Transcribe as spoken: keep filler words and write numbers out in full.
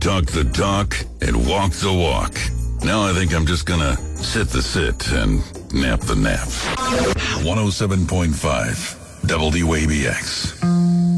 talk the talk and walk the walk. Now I think I'm just gonna sit the sit and nap the nap. one oh seven point five W A B X.